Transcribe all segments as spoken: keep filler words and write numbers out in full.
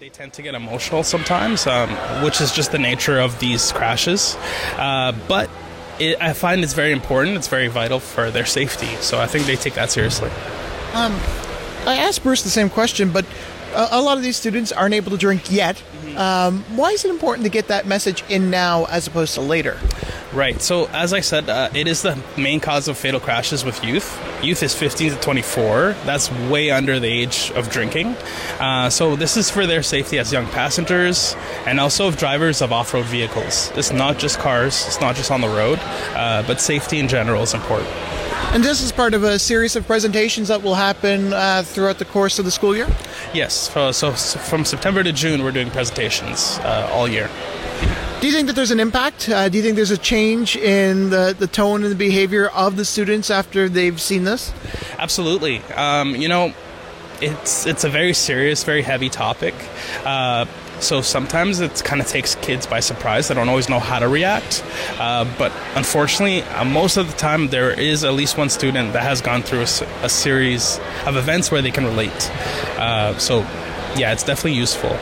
They tend to get emotional sometimes, um, which is just the nature of these crashes. Uh, but it, I find it's very important. It's very vital for their safety. So I think they take that seriously. Um, I asked Bruce the same question, but a, a lot of these students aren't able to drink yet. Mm-hmm. Um, why is it important to get that message in now as opposed to later? Right. So as I said, uh, it is the main cause of fatal crashes with youth. Youth is fifteen to twenty-four. That's way under the age of drinking. Uh, so this is for their safety as young passengers and also of drivers of off-road vehicles. It's not just cars. It's not just on the road, uh, but safety in general is important. And this is part of a series of presentations that will happen uh, throughout the course of the school year? Yes. So, so from September to June, we're doing presentations uh, all year. Do you think that there's an impact? Uh, do you think there's a change in the, the tone and the behavior of the students after they've seen this? Absolutely. Um, you know, it's it's a very serious, very heavy topic. Uh, so sometimes it kind of takes kids by surprise. They don't always know how to react. Uh, but unfortunately, uh, most of the time, there is at least one student that has gone through a, a series of events where they can relate. Uh, so, yeah, it's definitely useful.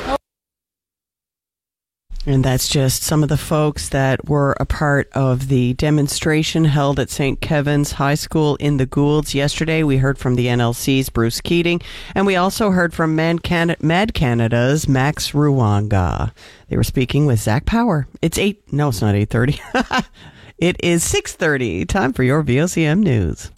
And that's just some of the folks that were a part of the demonstration held at Saint Kevin's High School in the Goulds yesterday. We heard from the N L C's Bruce Keating, and we also heard from Mad, Can- Mad Canada's Max Ruanga. They were speaking with Zach Power. It's eight. No, it's not eight thirty. It is six thirty. Time for your V O C M News.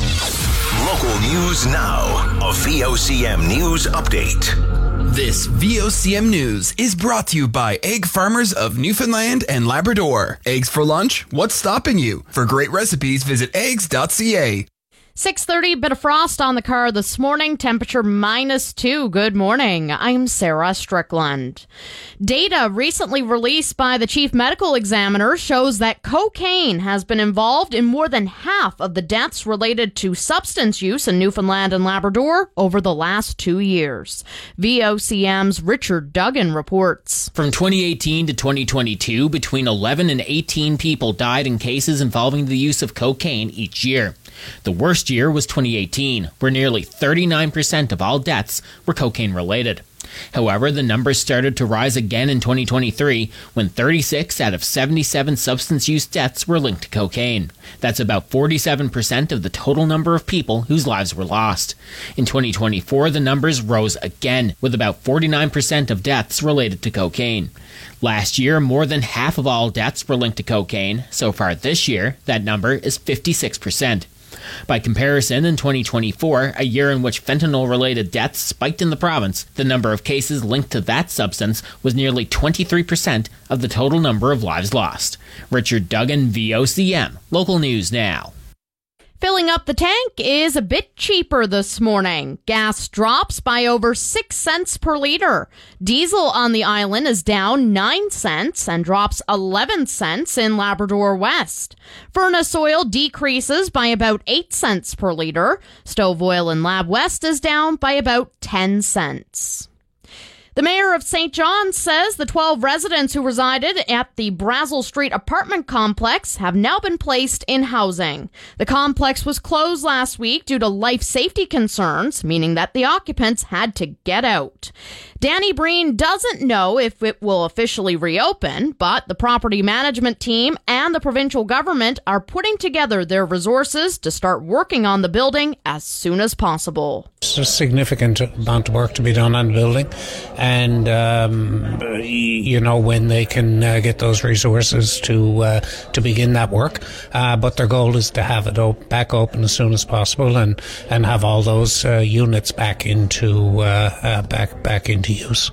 Local news now. A V O C M News update. This V O C M News is brought to you by Egg Farmers of Newfoundland and Labrador. Eggs for lunch? What's stopping you? For great recipes, visit eggs dot c a. six thirty, bit of frost on the car this morning, temperature minus two. Good morning. I'm Sarah Strickland. Data recently released by the chief medical examiner shows that cocaine has been involved in more than half of the deaths related to substance use in Newfoundland and Labrador over the last two years. V O C M's Richard Duggan reports. From twenty eighteen to twenty twenty-two, between eleven and eighteen people died in cases involving the use of cocaine each year. The worst year was twenty eighteen, where nearly thirty-nine percent of all deaths were cocaine-related. However, the numbers started to rise again in twenty twenty-three, when thirty-six out of seventy-seven substance use deaths were linked to cocaine. That's about forty-seven percent of the total number of people whose lives were lost. In twenty twenty-four, the numbers rose again, with about forty-nine percent of deaths related to cocaine. Last year, more than half of all deaths were linked to cocaine. So far this year, that number is fifty-six percent. By comparison, in twenty twenty-four, a year in which fentanyl-related deaths spiked in the province, the number of cases linked to that substance was nearly twenty-three percent of the total number of lives lost. Richard Duggan, V O C M. Local News Now. Filling up the tank is a bit cheaper this morning. Gas drops by over six cents per liter. Diesel on the island is down nine cents and drops eleven cents in Labrador West. Furnace oil decreases by about eight cents per liter. Stove oil in Lab West is down by about ten cents. The mayor of Saint John says the twelve residents who resided at the Brazel Street apartment complex have now been placed in housing. The complex was closed last week due to life safety concerns, meaning that the occupants had to get out. Danny Breen doesn't know if it will officially reopen, but the property management team and the provincial government are putting together their resources to start working on the building as soon as possible. There's a significant amount of work to be done on the building, and um, you know, when they can uh, get those resources to uh, to begin that work, uh, but their goal is to have it op- back open as soon as possible and, and have all those uh, units back into uh, uh, back back into use.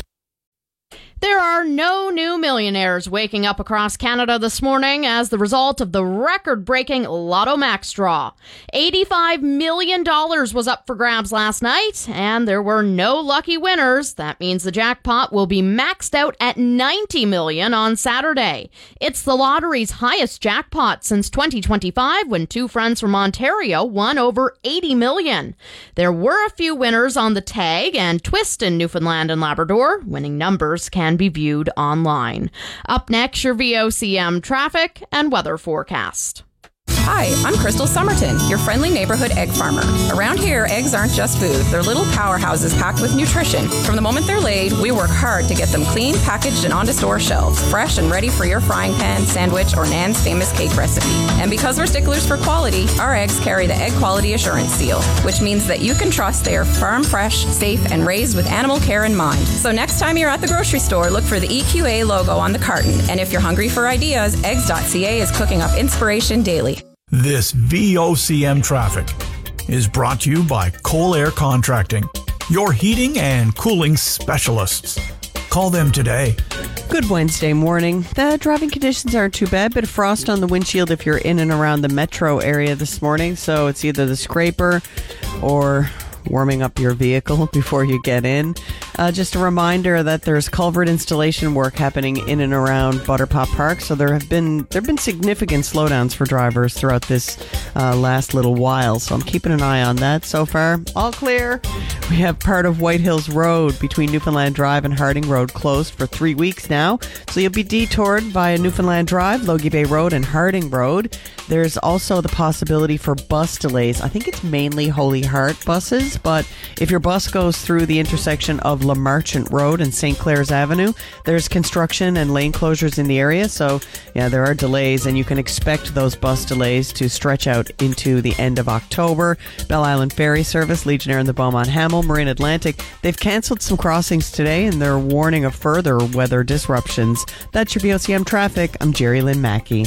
There are no new millionaires waking up across Canada this morning as the result of the record-breaking Lotto Max draw. eighty-five million dollars was up for grabs last night, and there were no lucky winners. That means the jackpot will be maxed out at ninety million dollars on Saturday. It's the lottery's highest jackpot since twenty twenty-five, when two friends from Ontario won over eighty million dollars. There were a few winners on the tag and twist in Newfoundland and Labrador. Winning numbers can be viewed online. Up next, your V O C M traffic and weather forecast. Hi, I'm Crystal Somerton, your friendly neighborhood egg farmer. Around here, eggs aren't just food. They're little powerhouses packed with nutrition. From the moment they're laid, we work hard to get them clean, packaged, and onto store shelves, fresh and ready for your frying pan, sandwich, or Nan's famous cake recipe. And because we're sticklers for quality, our eggs carry the Egg Quality Assurance Seal, which means that you can trust they are farm fresh, safe, and raised with animal care in mind. So next time you're at the grocery store, look for the E Q A logo on the carton. And if you're hungry for ideas, eggs dot c a is cooking up inspiration daily. This V O C M traffic is brought to you by Coal Air Contracting, your heating and cooling specialists. Call them today. Good Wednesday morning. The driving conditions aren't too bad. Bit of frost on the windshield if you're in and around the metro area this morning. So it's either the scraper or warming up your vehicle before you get in. Uh, just a reminder that there's culvert installation work happening in and around Butterpop Park, so there have been there have been significant slowdowns for drivers throughout this uh, last little while. So I'm keeping an eye on that. So far, all clear. We have part of White Hills Road between Newfoundland Drive and Harding Road closed for three weeks now. So you'll be detoured via Newfoundland Drive, Logie Bay Road, and Harding Road. There's also the possibility for bus delays. I think it's mainly Holy Heart buses, but if your bus goes through the intersection of La Marchant Road and Saint Clair's Avenue, there's construction and lane closures in the area. So, yeah, there are delays, and you can expect those bus delays to stretch out into the end of October. Bell Island Ferry Service, Legionnaire and the Beaumont Hamel, Marine Atlantic, they've canceled some crossings today, and they're warning of further weather disruptions. That's your V O C M traffic. I'm Jerry Lynn Mackey.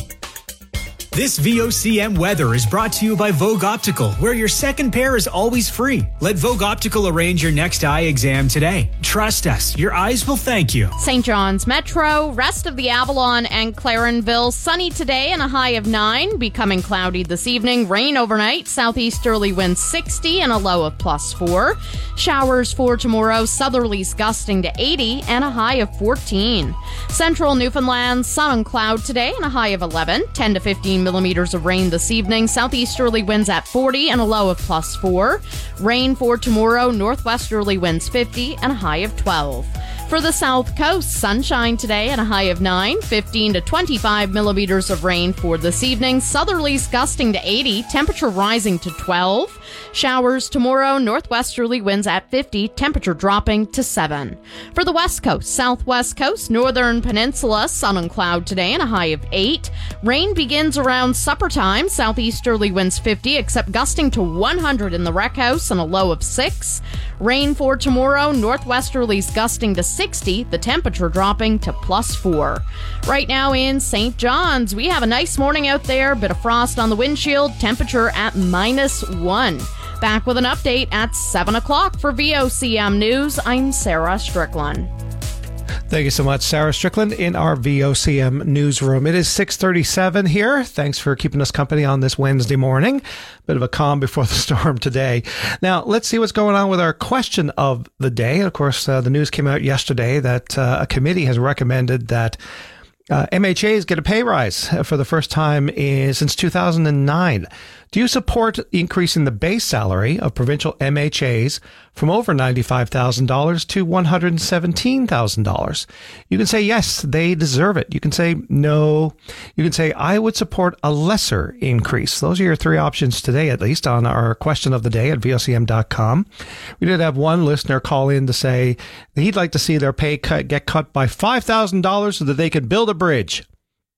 This V O C M weather is brought to you by Vogue Optical, where your second pair is always free. Let Vogue Optical arrange your next eye exam today. Trust us, your eyes will thank you. Saint John's Metro, rest of the Avalon and Clarenville, sunny today and a high of nine, becoming cloudy this evening, rain overnight, southeasterly winds sixty and a low of plus four. Showers for tomorrow, southerlies gusting to eighty and a high of fourteen. Central Newfoundland, sun and cloud today and a high of eleven, ten to fifteen millimeters of rain this evening. Southeasterly winds at forty and a low of plus four. Rain for tomorrow, northwesterly winds fifty and a high of twelve. For the South Coast, sunshine today and a high of nine, fifteen to twenty-five millimeters of rain for this evening. Southerlies gusting to eighty, temperature rising to twelve. Showers tomorrow, northwesterly winds at fifty, temperature dropping to seven. For the West Coast, Southwest Coast, Northern Peninsula, sun and cloud today and a high of eight. Rain begins around supper time, southeasterly winds fifty, except gusting to one hundred in the Rec House and a low of six. Rain for tomorrow, northwesterlies gusting to sixty, the temperature dropping to plus four. Right now in Saint John's, we have a nice morning out there, bit of frost on the windshield, temperature at minus one. Back with an update at seven o'clock for V O C M News. I'm Sarah Strickland. Thank you so much, Sarah Strickland, in our V O C M newsroom. It is six thirty-seven here. Thanks for keeping us company on this Wednesday morning. Bit of a calm before the storm today. Now, let's see what's going on with our question of the day. Of course, uh, the news came out yesterday that uh, a committee has recommended that uh, M H As get a pay rise for the first time in, since two thousand nine. Do you support increasing the base salary of provincial M H As from over ninety-five thousand dollars to one hundred seventeen thousand dollars? You can say, yes, they deserve it. You can say, no. You can say, I would support a lesser increase. Those are your three options today, at least, on our question of the day at V O C M dot com. We did have one listener call in to say that he'd like to see their pay cut get cut by five thousand dollars so that they could build a bridge.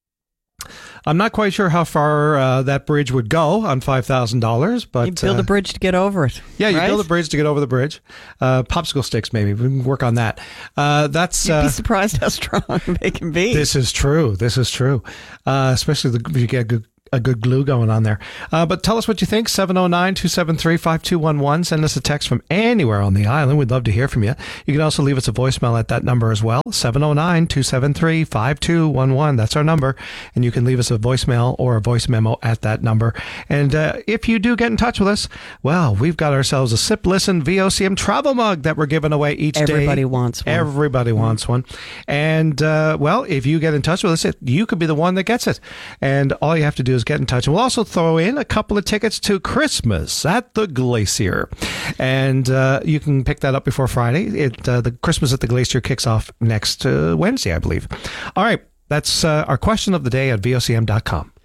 I'm not quite sure how far uh, that bridge would go on five thousand dollars, but you build uh, a bridge to get over it. Yeah, you right? build a bridge to get over the bridge. Uh, popsicle sticks, maybe. We can work on that. Uh, that's. You'd uh, be surprised how strong they can be. This is true. This is true. Uh, especially the, if you get good. A good glue going on there. Uh, but tell us what you think. seven oh nine, two seven three, five two one one. Send us a text from anywhere on the island. We'd love to hear from you. You can also leave us a voicemail at that number as well. seven oh nine, two seven three, five two one one. That's our number. And you can leave us a voicemail or a voice memo at that number. And uh, if you do get in touch with us, well, we've got ourselves a Sip Listen V O C M travel mug that we're giving away each Everybody day. Everybody wants one. Everybody mm-hmm. wants one. And, uh, well, if you get in touch with us, you could be the one that gets it. And all you have to do is get in touch. And we'll also throw in a couple of tickets to Christmas at the Glacier. And uh, you can pick that up before Friday. It uh, the Christmas at the Glacier kicks off next uh, Wednesday, I believe. All right. That's uh, our question of the day at V O C M dot com.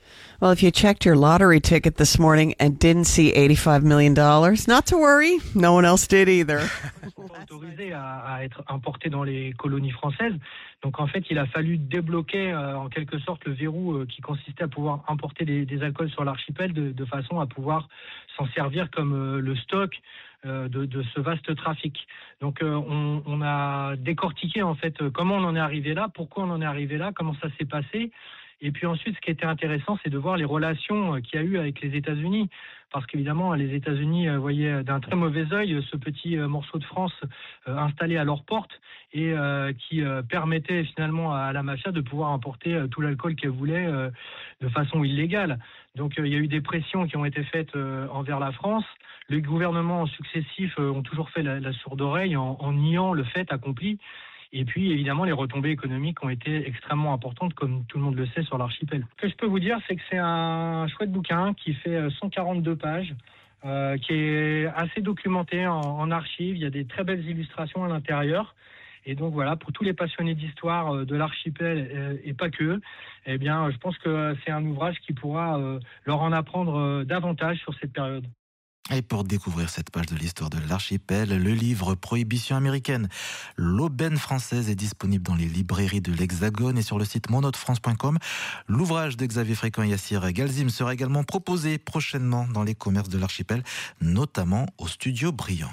Well, if you checked your lottery ticket this morning and didn't see eighty-five million dollars, not to worry, no one else did either. Autorisé à, à être importé dans les colonies françaises. Donc en fait, il a fallu débloquer euh, en quelque sorte le verrou euh, qui consistait à pouvoir importer des, des alcools sur l'archipel de, de façon à pouvoir s'en servir comme euh, le stock euh, de, de ce vaste trafic. Donc euh, on, on a décortiqué en fait comment on en est arrivé là, pourquoi on en est arrivé là, comment ça s'est passé. Et puis ensuite, ce qui était intéressant, c'est de voir les relations qu'il y a eu avec les États-Unis. Parce qu'évidemment, les États-Unis euh, voyaient d'un très mauvais œil ce petit euh, morceau de France euh, installé à leur porte et euh, qui euh, permettait finalement à la mafia de pouvoir importer euh, tout l'alcool qu'elle voulait euh, de façon illégale. Donc euh, il y a eu des pressions qui ont été faites euh, envers la France. Les gouvernements successifs euh, ont toujours fait la, la sourde oreille en, en niant le fait accompli. Et puis, évidemment, les retombées économiques ont été extrêmement importantes, comme tout le monde le sait, sur l'archipel. Ce que je peux vous dire, c'est que c'est un chouette bouquin qui fait cent quarante-deux pages, euh, qui est assez documenté en, en archives. Il y a des très belles illustrations à l'intérieur. Et donc, voilà, pour tous les passionnés d'histoire de l'archipel euh, et pas que, eh bien, je pense que c'est un ouvrage qui pourra euh, leur en apprendre euh, davantage sur cette période. Et pour découvrir cette page de l'histoire de l'archipel, le livre Prohibition américaine, l'aubaine française est disponible dans les librairies de l'Hexagone et sur le site mon autre france point com. L'ouvrage de Xavier Fréquent et Yassir Galzim sera également proposé prochainement dans les commerces de l'archipel, notamment au studio Brillant.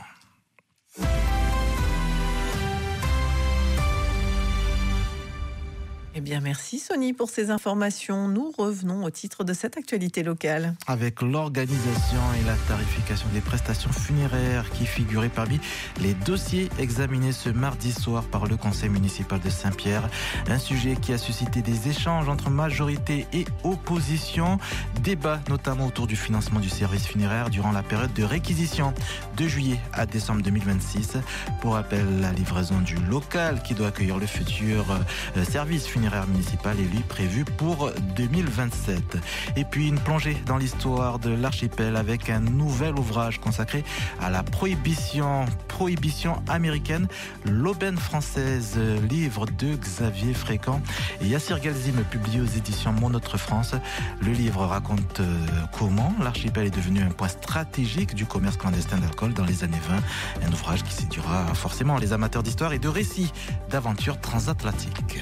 Eh bien, merci Sony pour ces informations. Nous revenons au titre de cette actualité locale. Avec l'organisation et la tarification des prestations funéraires qui figuraient parmi les dossiers examinés ce mardi soir par le conseil municipal de Saint-Pierre. Un sujet qui a suscité des échanges entre majorité et opposition. Débat notamment autour du financement du service funéraire durant la période de réquisition de juillet à décembre deux mille vingt-six. Pour rappel, la livraison du local qui doit accueillir le futur euh, service funéraire municipal est lui prévu pour deux mille vingt-sept. Et puis une plongée dans l'histoire de l'archipel avec un nouvel ouvrage consacré à la prohibition, prohibition américaine, l'aubaine française, livre de Xavier Fréquent et Yassir Galzim, publié aux éditions Mon Autre France. Le livre raconte comment l'archipel est devenu un point stratégique du commerce clandestin d'alcool dans les années vingt. Un ouvrage qui séduira forcément les amateurs d'histoire et de récits d'aventures transatlantiques.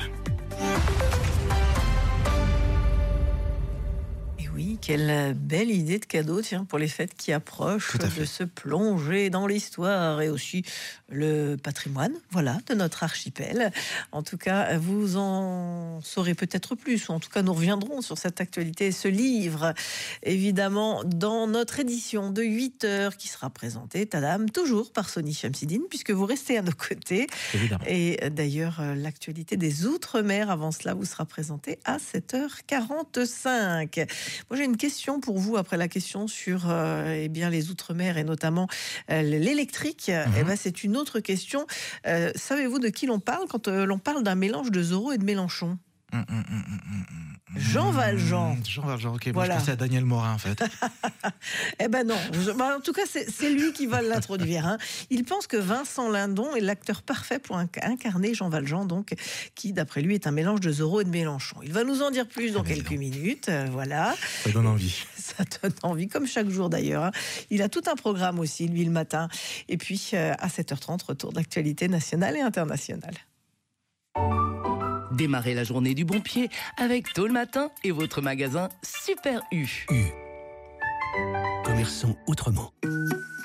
Et oui, quelle belle idée de cadeau, tiens, pour les fêtes qui approchent, de se plonger dans l'histoire et aussi le patrimoine, voilà, de notre archipel. En tout cas, vous en saurez peut-être plus, ou en tout cas, nous reviendrons sur cette actualité, ce livre, évidemment, dans notre édition de huit heures, qui sera présentée, tadam, toujours par Sony Chamsidine, puisque vous restez à nos côtés. Évidemment. Et d'ailleurs, l'actualité des Outre-mer, avant cela, vous sera présentée à sept heures quarante-cinq. Moi, j'ai une question pour vous, après la question sur euh, eh bien, les Outre-mer, et notamment euh, l'électrique. Mmh. Eh ben, c'est une autre question. Euh, savez-vous de qui l'on parle quand euh, l'on parle d'un mélange de Zorro et de Mélenchon? Mmh, mmh, mmh, mmh. Jean Valjean. Jean Valjean, ok. Voilà. Moi, je pensais à Daniel Morin, en fait. Eh ben non. Je, bah, en tout cas, c'est, c'est lui qui va l'introduire. Hein. Il pense que Vincent Lindon est l'acteur parfait pour incarner Jean Valjean, donc, qui, d'après lui, est un mélange de Zorro et de Mélenchon. Il va nous en dire plus dans ah, quelques minutes. Euh, voilà. Ça donne envie. Ça donne envie, comme chaque jour d'ailleurs. Hein. Il a tout un programme aussi, lui, le matin. Et puis, euh, à sept heures trente, retour d'actualité nationale et internationale. Démarrez la journée du bon pied avec Tôt le matin et votre magasin Super U. U. Commerçons autrement.